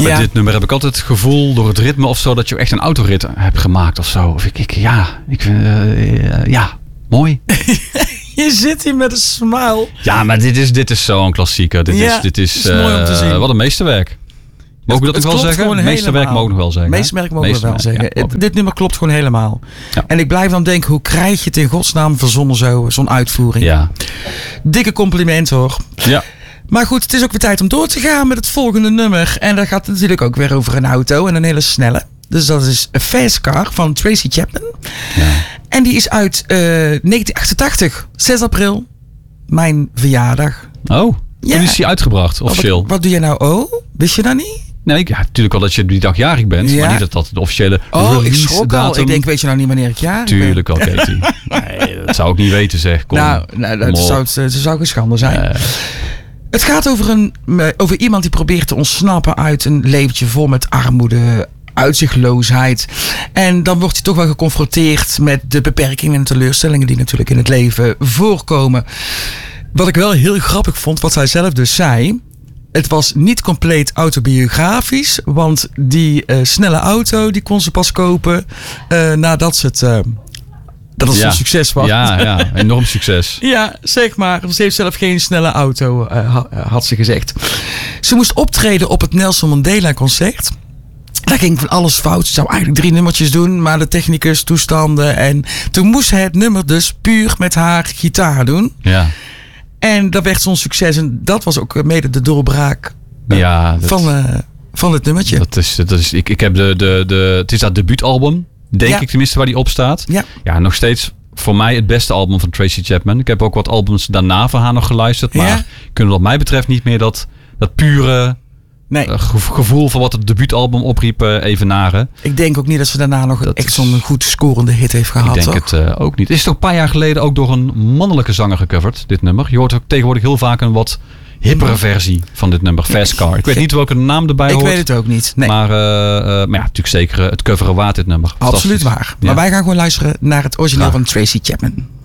Bij dit nummer heb ik altijd het gevoel door het ritme of zo dat je echt een autorit hebt gemaakt of zo. Of ik vind mooi. Je zit hier met een smile. Ja, maar dit is zo'n klassieker. Dit is mooi om te zien. Wat een meesterwerk. Mogen we dat ook wel zeggen? Meesterwerk mogen we nog wel zeggen. Meesterwerk mogen we wel zeggen. Ja, dit nummer klopt gewoon helemaal. Ja. En ik blijf dan denken, hoe krijg je het in godsnaam verzonnen zo'n uitvoering? Ja. Dikke compliment hoor. Ja. Maar goed, het is ook weer tijd om door te gaan met het volgende nummer. En dat gaat natuurlijk ook weer over een auto en een hele snelle. Dus dat is A Fast Car van Tracy Chapman. Ja. En die is uit 1988, 6 april. Mijn verjaardag. Oh, toen is die uitgebracht, officieel. Wat doe je nou? Oh, wist je dat niet? Nee, natuurlijk wel dat je die dag jarig bent. Ja. Maar niet dat de officiële ik schrok al. Ik denk, weet je nou niet wanneer ik jarig ben? Tuurlijk al, Katie. Nee, dat zou ik niet weten, zeg. Kom. Nou, dat zou een schande zijn. Het gaat over iemand die probeert te ontsnappen uit een leventje vol met armoede, uitzichtloosheid. En dan wordt hij toch wel geconfronteerd met de beperkingen en teleurstellingen die natuurlijk in het leven voorkomen. Wat ik wel heel grappig vond, wat zij zelf dus zei. Het was niet compleet autobiografisch, want die snelle auto die kon ze pas kopen nadat ze het... dat het een succes was. Ja, enorm succes. Ja, zeg maar. Ze heeft zelf geen snelle auto, had ze gezegd. Ze moest optreden op het Nelson Mandela concert. Daar ging van alles fout. Ze zou eigenlijk 3 nummertjes doen, maar de technicus toestanden. En toen moest ze het nummer dus puur met haar gitaar doen. Ja. En dat werd zo'n succes. En dat was ook mede de doorbraak van het nummertje. Dat is, ik heb het is dat debuutalbum, denk ik tenminste, waar die op staat. Ja, nog steeds voor mij het beste album van Tracy Chapman. Ik heb ook wat albums daarna van haar nog geluisterd. Maar kunnen wat mij betreft niet meer dat pure gevoel van wat het debuutalbum opriep evenaren. Ik denk ook niet dat ze daarna nog echt zo'n goed scorende hit heeft gehad. Ik denk het ook niet. Is het ook een paar jaar geleden ook door een mannelijke zanger gecoverd, dit nummer? Je hoort ook tegenwoordig heel vaak een wat hippere versie van dit nummer, Fast Car. Ik weet niet welke naam erbij hoort. Ik weet het ook niet. Nee. Maar natuurlijk zeker het coveren waard dit nummer. Absoluut waar. Ja. Maar wij gaan gewoon luisteren naar het origineel van Tracy Chapman.